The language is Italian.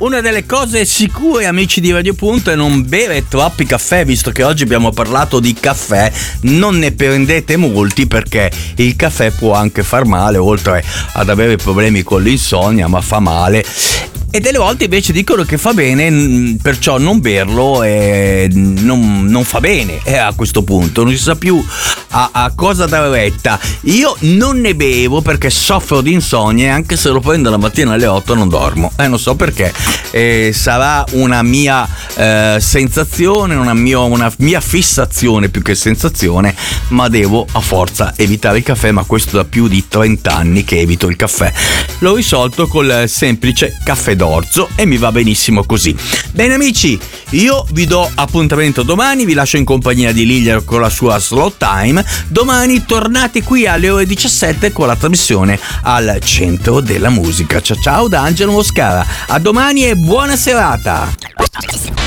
Una delle cose sicure, amici di Radio Punto, è non bere troppi caffè, visto che oggi abbiamo parlato di caffè. Non ne prendete molti, perché il caffè può anche far male, oltre ad avere problemi con l'insonnia, ma fa male. E delle volte invece dicono che fa bene, perciò non berlo non fa bene. E a questo punto non si sa più a cosa dare retta. Io non ne bevo perché soffro di insonnia, e anche se lo prendo la mattina alle 8 non dormo. Non so perché. Sarà una mia sensazione, una mia fissazione più che sensazione, ma devo a forza evitare il caffè. Ma questo da più di 30 anni che evito il caffè. L'ho risolto col semplice caffè d'orzo e mi va benissimo così. Bene amici, io vi do appuntamento domani, vi lascio in compagnia di Lilia con la sua Slow Time. Domani tornate qui alle ore 17 con la trasmissione Al Centro della Musica. Ciao ciao da Angelo Moscara, a domani e buona serata.